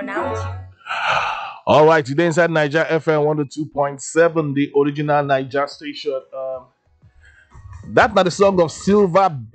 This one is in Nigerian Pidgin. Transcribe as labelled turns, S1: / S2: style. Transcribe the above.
S1: now.
S2: All right, today inside Niger FM 102.7, the original Niger station. That's not the song of Silver